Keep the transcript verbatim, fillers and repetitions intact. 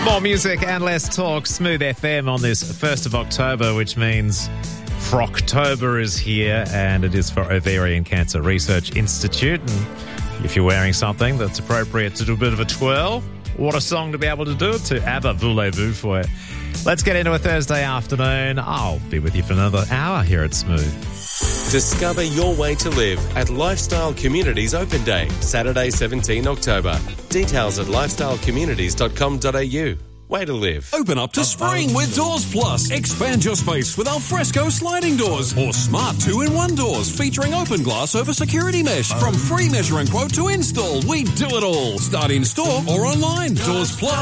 More music and less talk. Smooth F M on this first of October, which means Frocktober is here, and it is for Ovarian Cancer Research Institute. And if you're wearing something that's appropriate to do a bit of a twirl, what a song to be able to do it to. ABBA, Voulez-Vous for you. Let's get into a Thursday afternoon. I'll be with you for another hour here at Smooth. Discover your way to live at Lifestyle Communities Open Day, Saturday, seventeenth October. Details at lifestyle communities dot com dot a u. Way to live. Open up to spring with Doors Plus. Expand your space with alfresco sliding doors or smart two-in-one doors featuring open glass over security mesh. From free measuring quote to install, we do it all. Start in store or online. Doors Plus.